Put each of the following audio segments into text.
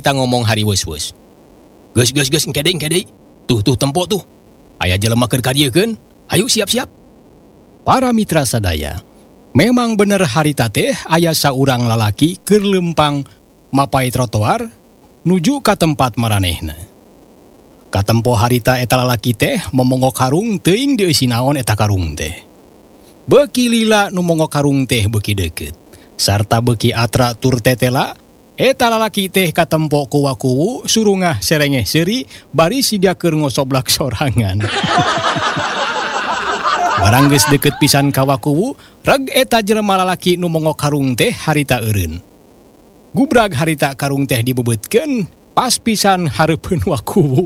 harita ngomong hari wes-wes. Geus kedeng. Tuh tempok tuh. Aya jelema keur kadiekeun. Ayo siap-siap. Para mitra sadaya, memang bener harita teh aya saurang lalaki keur lempang mapai trotoar nuju ka tempat maranehna. Katempo harita eta lalaki teh momongok karung teuing di eusi naon eta karung teh. Beuki lila nu mongok karung teh beuki deukeut. Sarta beuki atra tur tetela, eta lalaki teh katempo ku wakuwu surungah serengeh seuri bari sidia keur ngosoblak sorangan. Barang geus deukeut pisan ka wakuwu, reg eta jelema lalaki nu mongok karung teh harita eureun. Gubrag harita karung teh dibebeutkeun, pas pisan hareupeun wakuwu.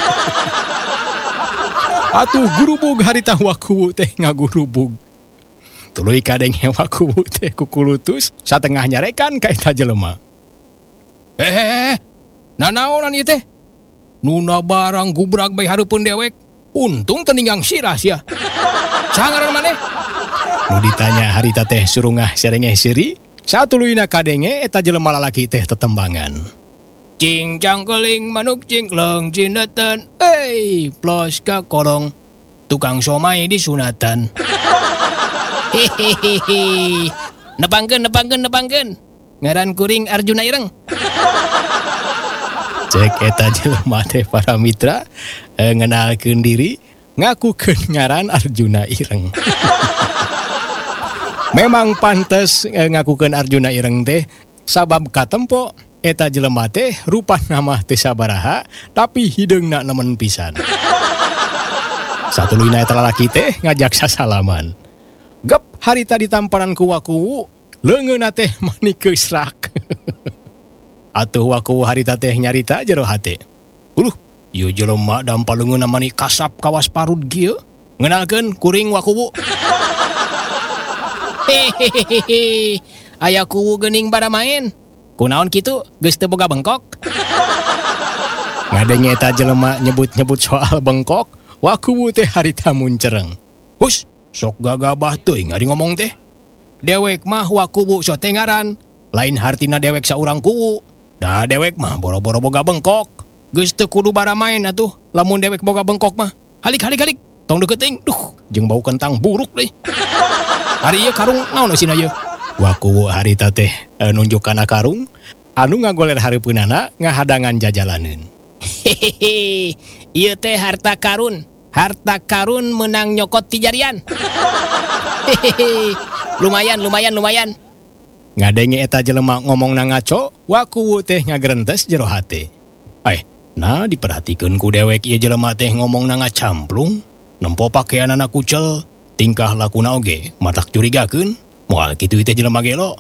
Atuh gurubug harita wakuwu teh ngagurubug. Tuluy kadenge wakuwu teh kukulutus satengah nyarekan ka eta jelema. Nanaonan ieu teh? Nuna barang gubrag bae hareupeun dewek. Untung teninggang sirah sia. Sangaran maneh? Nu ditanya harita teh surungah serengeh seuri, satuluyna kadenge eta jelema lalaki teh tetembangan. Cing cangkeling manuk cingkleng cineten, plos ka korong, tukang somai di sunatan. Hehehe, nepangkeun, ngaran kuring Arjuna Ireng. Cek eta jelema teh para mitra, ngenalkeun diri, ngakukeun ngaran Arjuna Ireng. Memang pantes ngakukeun Arjuna Ireng teh, sabab katempo eta jelema teh rupana mah teu sabaraha, tapi hideungna nemen pisan. Satuluyna eta lalaki teh ngajak sasalaman. Gep harita ditamparan ku wakuwu, leungeunna teh manik geus rak. Atuh wakuwu harita teh nyarita jero hate. Ieu jelema dampal leungeunna mani kasap kawas parut kieu. Ngenalkeun kuring wakuwu. Hehehe. Aya kuwu geuning bada main. Kunaon kitu geus teu boga bengkok? Ngadenge eta jelema nyebut-nyebut soal bengkok, wakuwu teh harita muncereng. Hus, sok gagabah teuing ari ngomong teh. Dewek mah wakuwu sote ngaran, lain hartina dewek saurang kuwu. Da dewek mah boro-boro boga bengkok. Geus teu kudu bara main atuh, lamun dewek boga bengkok mah. Halik. Tong deuketing. Duh, jeung bau kentang buruk deui. Ari ieu karung naon eusina ieu? Wakuwu harita teh nunjuk kana karung anu ngagoler hareupeunana ngahadangan jajalaneun. Hehehe. Ieu teh harta karun. Harta karun menang nyokot ti jarian. Hehehe. Lumayan. Ngadenge eta jelema ngomongna ngaco, wakuwu teh ngagrentes jero hate. Nah diperhatikeun ku dewek ieu jelema teh ngomongna ngacamplung, nempo pakaianana kucel, tingkah lakuna oge matak curigakeun, moal kitu teh jelema gelo.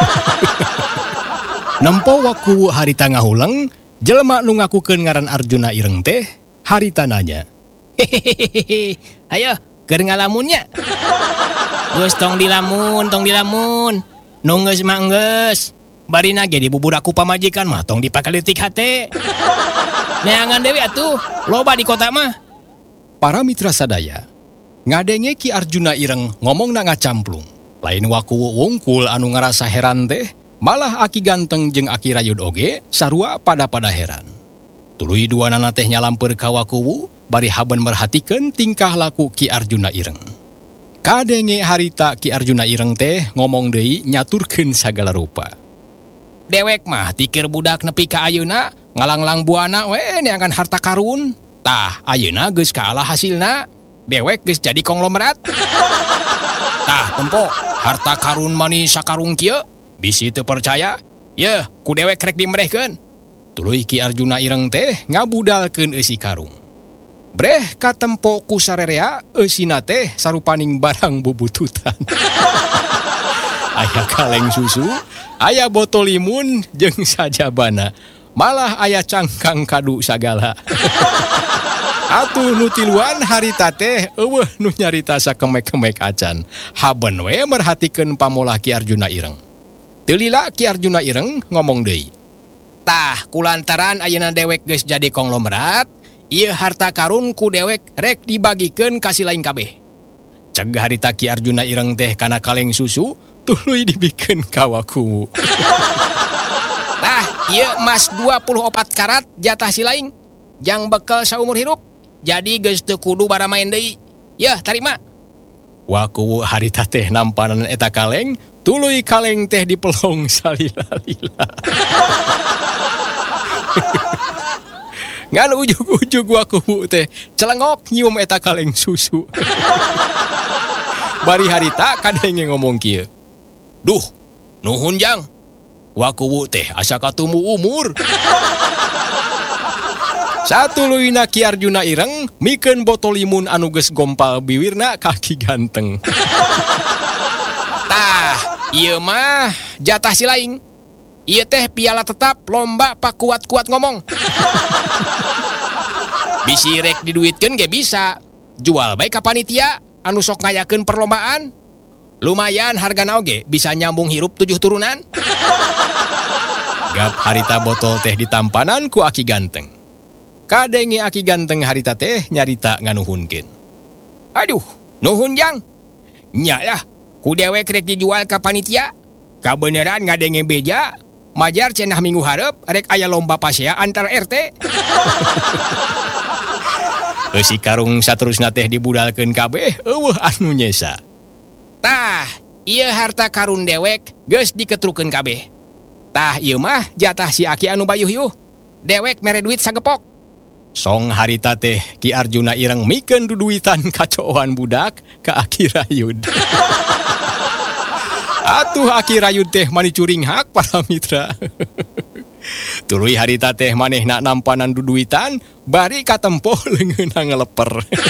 Nempo wakuwu harita ngahuleng, jelema nu ngakukeun ngaran Arjuna Ireng teh harita nanya. Hehehe. Ayo, keur ngalamunnya. Geus tong dilamun. Nunggeus mah geus. Barina ge dibuburak ku pamajikan mah tong dipakalitik hate. Neangan deui atuh, loba di kota mah. Para mitra sadaya, ngadenge Ki Arjuna Ireng ngomongna ngacamplung. Lain wakuwu wungkul anu ngarasa heran teh, malah aki ganteng jeung aki rayud oge sarua pada heran. Tuluy duanana teh nyalampeur ka wakuwu, bari haben merhatikeun tingkah laku Ki Arjuna Ireng. Kadenge harita Ki Arjuna Ireng teh ngomong deui nyaturkeun sagala rupa. Dewek mah tikir budak nepi ka ayeuna ngalanglang buana we neangan harta karun. Tah ayeuna geus kalah hasilna. Dewek geus jadi konglomerat. Tah tempo harta karun mani sakarung kieu bisi teu percaya. Yeuh ku dewek rek dimerehkeun. Tuluy Ki Arjuna Ireng teh ngabudalkeun eusi karung. Breh katempo ku sarerea eusina teh sarupaning barang bubututan. Aya kaleng susu, aya botol limun jeung sajabana. Malah aya cangkang kadu sagala. Atuh nu tiluan harita teh eueuh nu nyarita sakemek-kemek acan. Haben we merhatikeun pamolah Ki Arjuna Ireng. Teu lila Ki Arjuna Ireng ngomong deui. Tah kulantaran ayeuna dewek geus jadi konglomerat, ieu harta karun ku dewek rek dibagikeun ka si lain kabeh. Ceg harita Ki Arjuna Ireng teh kana kaleng susu tuluy dibikeun ka wakuwu. Tah Ieu emas 24 karat jatah si laing. Jang bekal saumur hirup. Jadi geus teu kudu bara main deui. Yeuh, tarima. Waku harita teh nampanan eta kaleng, tuluy kaleng teh dipelong salila-lila. Ngan ujug-ujug waku teh celengok nyium eta kaleng susu. Bari harita kadenge ngomong kieu. Duh, nuhun jang. Waku teh asa katumu umur. Satuluyna Ki Arjuna ireng mikeun botol limun anu geus gompal biwirna kaki ganteng. Tah, ieu mah jatah si laing. Ieu teh piala tetap lomba pakuat-kuat ngomong. Bisi rek diduitkeun ge bisa. Jual bae ka panitia anu sok ngayakeun perlombaan. Lumayan hargana oge bisa nyambung hirup 7 turunan. Gap harita botol teh ditampanan ku aki ganteng. Kadenge aki ganteng harita teh nyarita nganuhunkeun. Aduh, nuhun jang. Nya lah, ku dewek rek dijual ka panitia. Kabeneran ngadenge beja, majar cenah minggu hareup rek aya lomba pasea antar RT. Si karung saterusna teh dibudalkeun kabeh, eueuh anu nyesa. Tah, ieu harta karun dewek geus diketrukeun kabeh. Tah ieu mah jatah si aki anu bayuh-yuh. Dewek mere duit sagepok. Song harita teh Ki Arjuna ireng mikeun duduitan kacooan budak ka Aki Rayud. Atuh Aki Rayud teh mani curing hak para mitra. Tuluy harita teh manehna nampanan duduitan bari katempo leungeunna ngeleper.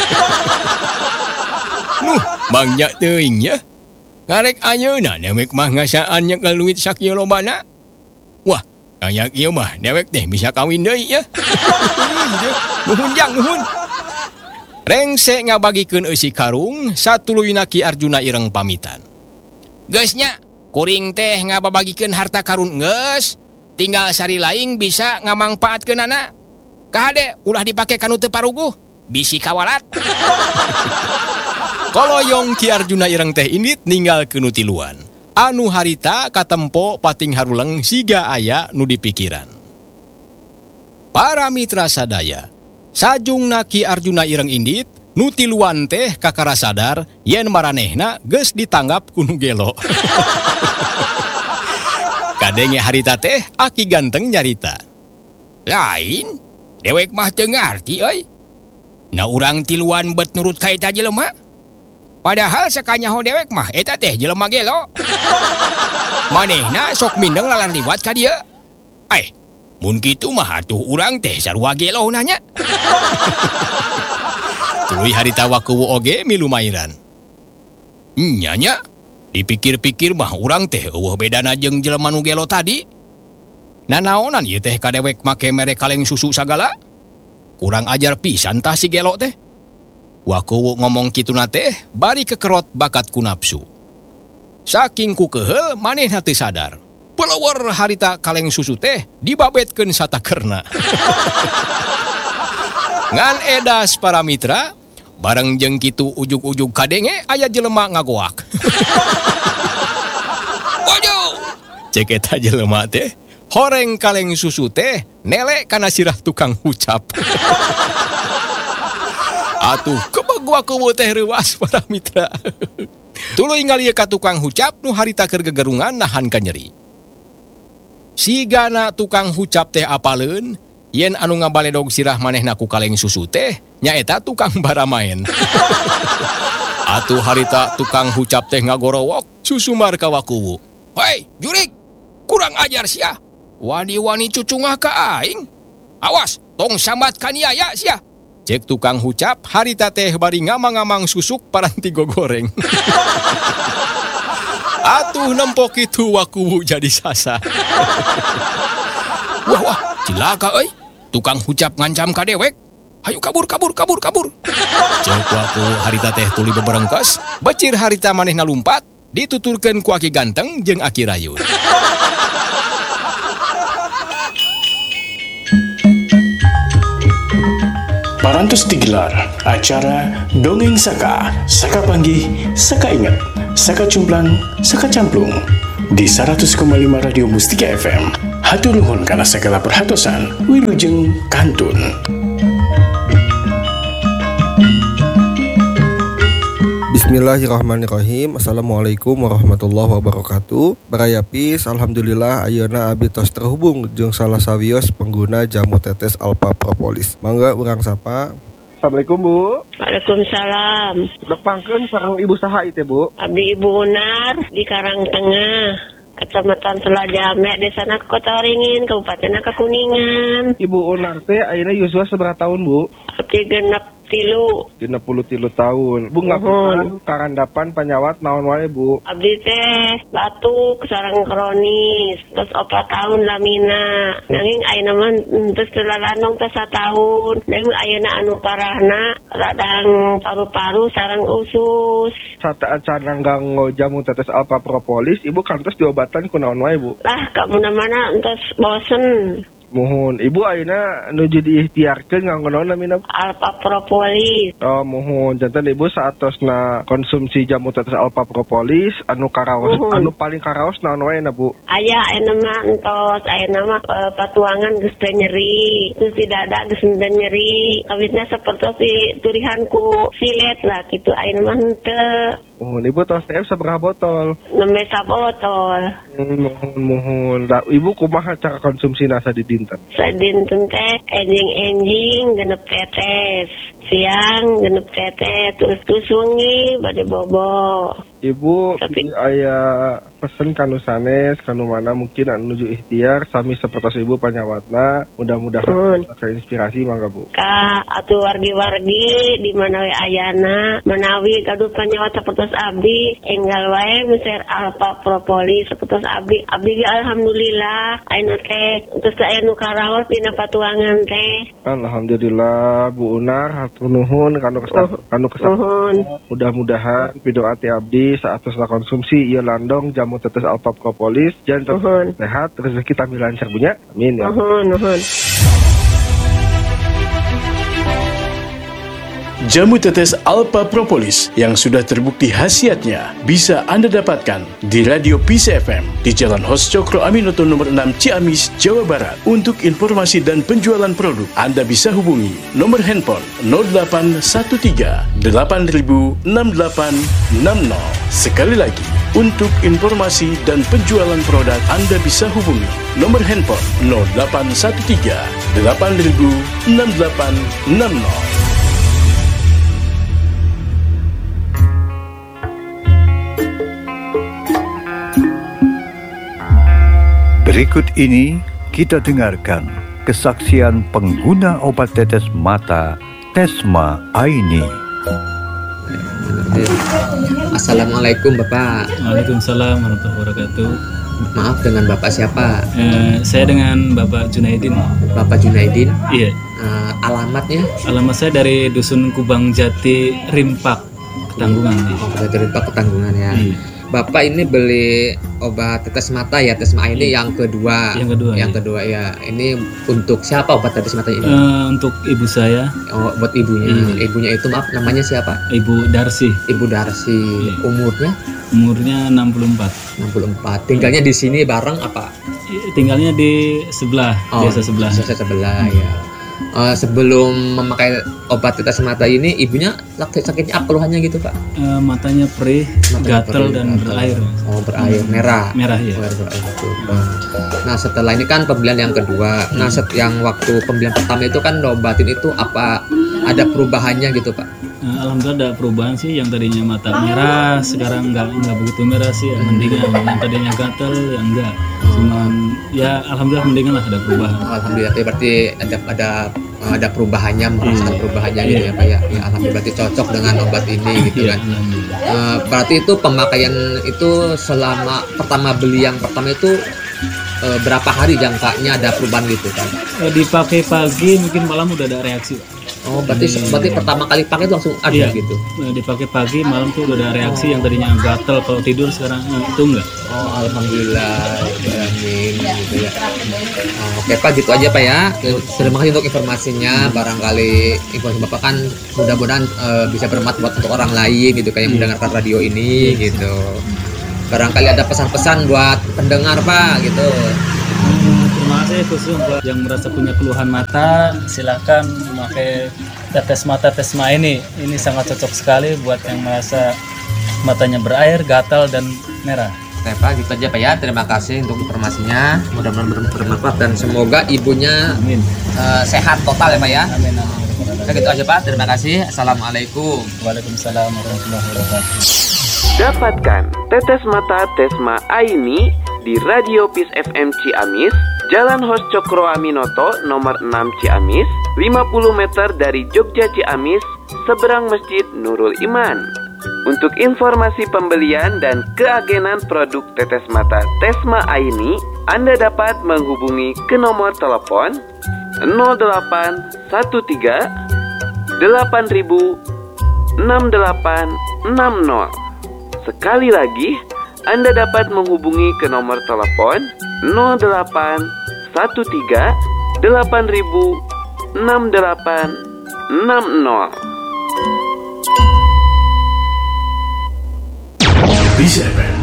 Nuh, mangnya teuing nya. Ngarek ayeuna dewek mah ngasaan nyekel duit sakieu lombana. Wah, kayak ieu mah dewek teh bisa kawin deui ya. Nuhun jang, nuhun. Rengse ngabagikeun eusi karung, satuluyna Ki Arjuna ireng pamitan. Geus nya, kuring teh ngababagikeun harta karun geus, tinggal sari laing bisa ngamangpaatkeunana. Kahade ulah dipake kanu teu paruguh, bisi kawalat. Koloyong Ki Arjuna ireng teh indit ninggalkeun nu tiluan. Anu harita katempo pating haruleng siga aya nu dipikiran. Para mitra sadaya, sajungna Ki Arjuna ireng indit nu tiluan teh kakara sadar yen maranehna geus ditanggap ku nu gelo. Kadenge harita teh aki ganteng nyarita. Lain, dewek mah teu ngarti euy. Na urang tiluan bet nurut ka eta jelema. Padahal sakanyaho dewek mah eta teh jelema gelo. Manehna sok mindeng lalar liwat ka dieu. Mun kitu mah atuh urang teh sarua gelo nanya. Tuluy harita wakuwu oge milu mairan. Nya, dipikir-pikir mah urang teh eueuh bedana jeung jelema nu gelo tadi. Nanaonan ieu teh ka dewek make mere kaleng susu sagala? Kurang ajar pisan tah si gelo teh. Wakuwu ngomong kituna teh bari kekerot bakat ku nafsu. Saking ku keheul manehna teu sadar. Pelawar harita kaleng susu teh dibabetkeun satakerna. Ngan edas para mitra, bareng jeung kitu ujug-ujug kadenge aya jelema ngagoak. Waduh! Cek eta jelema teh, horeng kaleng susu teh nelek kana sirah tukang hucap. Atuh kebeg wakuwu teh reuas para mitra. Tuluy ngalieu ka tukang hucap nu harita keur gegerungan nahan ka nyeri. Sigana tukang hucap teh apaleun yen anu ngabaledog sirah manehna ku kaleng susu teh nyaeta tukang baramaen. Atuh harita tukang hucap teh ngagorowok susumar ka wakuwu. Hei, jurig, kurang ajar sia. Wani-wani cucungah ka aing. Awas, tong sambat kaniaya sia. Cek tukang hucap harita teh bari ngamang-ngamang susuk paranti gogoreng. Atuh nempok itu wakuwu jadi sasa. Wah, cilaka euy. Tukang hucap ngancam ka dewek. Hayu kabur. Cek wakuwu harita teh tuluy beberengkes, becir harita manehna lumpat, dituturkeun ku aki ganteng jeung Aki Rayud. Parantos digelar acara Dongeng Saka, Saka Panggih, Saka Ingat, Saka Cumplang, Saka Camplung di 100,5 Radio Mustika FM Hatur nuhun karena segala perhatosan. Wilujeng kantun. Bismillahirrahmanirrahim. Assalamualaikum warahmatullahi wabarakatuh. Barayapis, alhamdulillah ayeuna abdi tos terhubung jeung salah sawios pengguna jamu tetes Alpha Propolis. Mangga urang sapa. Assalamualaikum Bu. Waalaikumsalam. Depangkeun sareng Ibu saha ieu Bu? Abdi Ibu Unar di Karangtengah, Kecamatan Selajame, Desa Kota Waringin, Kabupaten Kuningan. Ibu Unar teh ayeuna yuswa sabaraha tahun Bu? Abdi genep 3. 33 tahun. Bu ngapunten karandapan panyawat naon wae Bu? Abdi teh batuk sareng kronis, terus 4 tahun lamina. Nanging ayeuna mah terus telalanong teh 1 tahun. Nanging ayeuna anu parahna radang paru-paru sareng usus. Saat cananggang jamu tetes Alpha Propolis, Ibu kantos diobatan ku naon wae Bu? Lah ka mana-mana entos bosen. Mohon Ibu ayeuna nuju diikhtiarkeun nganggo naon namina? Alpha Propolis. Oh, mohon janten Ibu saatosna konsumsi jamu tetes Alpha Propolis anu karaos anu paling karaos naon wae na Bu? Aya ayeuna mah entos, ayeuna mah patuangan geus teu nyeri, terus di dada geus teu nyeri. Kawitna sapertos si turihanku silet lah kitu ayeuna mah henteu. Mohon Ibu tos teh sabaraha botol? 6 botol. Mohon. Ibu kumaha cara konsumsi nasa di dinten? Sadinten teh enjing-enjing genep tetes. Siang genep tetes, terus wengi bade bobo. Ibu aya pesen kanu sanes kanu mana mungkin anu nuju ikhtiar sami sapertos Ibu panyawatna mudah-mudahan inspirasi mangga Bu. Ka atuh wargi-wargi di mana we ayana menawi gaduh panyawat sapertos abdi enggal wae meser Alpha Propolis sapertos abdi alhamdulillah ayeuna teh terus aya nu karaos dina patuangan teh. Alhamdulillah Bu Unar hatur nuhun kanu kesah. Mudah-mudahan pidoa ti abdi saatosna konsumsi ieu landong jamu tetes Alpha Propolis janten sehat rezeki tambah lancar Bu nya. Amin ya. Nuhun. Jamu tetes Alpha Propolis yang sudah terbukti khasiatnya bisa Anda dapatkan di Radio Peace FM di Jalan Hos Cokro Aminoto nomor 6 Ciamis, Jawa Barat. Untuk informasi dan penjualan produk, Anda bisa hubungi nomor handphone 0813 8000 6860. Sekali lagi, untuk informasi dan penjualan produk, Anda bisa hubungi nomor handphone 0813 8000 6860. Berikut ini kita dengarkan kesaksian pengguna obat tetes mata Tesma Aini. Assalamualaikum Bapak. Waalaikumsalam warahmatullahi wabarakatuh. Maaf, dengan Bapak siapa? Saya dengan Bapak Junaidin. Bapak Junaidin? Iya. Alamatnya? Alamat saya dari Dusun Kubang Jati, Rimpak, Ketanggungan. Oh, dari Rimpak, Ketanggungan ya. Iya. Bapak ini beli obat tetes mata ya, Tesma ini yang kedua. Yang kedua ya. Ini untuk siapa obat tetes mata ini? Untuk ibu saya. Oh, buat ibunya. Ibunya itu maaf, namanya siapa? Ibu Darsi. Ibu Darsi. Umurnya? Umurnya 64. 64. Tinggalnya di sini bareng apa? Tinggalnya di sebelah, desa sebelah. Desa sebelah ya. Sebelum memakai obat tetes mata ini, ibunya sakitnya apa keluhannya gitu Pak? Matanya perih, gatal dan berair. Oh, berair, merah. Merah ya. Berair gitu. Nah, setelah ini kan pembelian yang kedua. Nah, yang waktu pembelian pertama itu kan obatin itu apa ada perubahannya gitu Pak? Alhamdulillah ada perubahan sih, yang tadinya mata merah sekarang nggak begitu merah sih, mendingan. Yang tadinya gatal ya enggak, cuman ya alhamdulillah mendingan lah, ada perubahan. Alhamdulillah, berarti ada perubahannya, merasakan perubahannya gitu ya Pak ya. Alhamdulillah, berarti cocok dengan obat ini gitu kan. Berarti itu pemakaian itu selama pertama beli yang pertama itu berapa hari jangkanya ada perubahan gitu kan? Dipakai pagi mungkin malam udah ada reaksi. Oh, berarti pertama kali pakai itu langsung ada gitu. Dipakai pagi, malam tuh udah ada reaksi, yang tadinya gatal kalau tidur sekarang itu enggak. Oh, alhamdulillah. Amin gitu ya. Oke Pak, gitu aja Pak ya. Terima kasih untuk informasinya. Barangkali informasi Bapak kan mudah-mudahan bisa bermanfaat untuk orang lain gitu kayak yang mendengarkan radio ini gitu. Barangkali ada pesan-pesan buat pendengar Pak gitu. Terima sih khusus buat yang merasa punya keluhan mata, silakan memakai tetes mata Tesma ini. Ini sangat cocok sekali buat yang merasa matanya berair, gatal dan merah. Oke Pak, gitu aja Pak ya. Terima kasih untuk informasinya. Mudah-mudahan bermanfaat dan semoga ibunya Amin. Sehat total ya Pak ya. Amin. Oke, gitu aja Pak. Terima kasih. Assalamualaikum. Waalaikumsalam warahmatullahi wabarakatuh. Dapatkan tetes mata Tesma Aini di Radio Peace FM Ciamis, Jalan Hos Cokro Aminoto nomor 6 Ciamis, 50 meter dari Jogja Ciamis, seberang Masjid Nurul Iman. Untuk informasi pembelian dan keagenan produk tetes mata Tesma Aini, Anda dapat menghubungi ke nomor telepon 0813 8000 6860. Sekali lagi, Anda dapat menghubungi ke nomor telepon 0813 8000 6860. Peace FM